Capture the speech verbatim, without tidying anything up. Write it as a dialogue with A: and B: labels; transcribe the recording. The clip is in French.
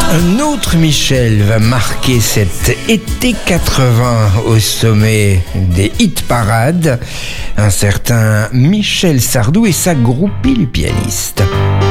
A: Un autre Michel va marquer cet été quatre-vingts au sommet des hit-parades. Un certain Michel Sardou et sa groupie les pianistes.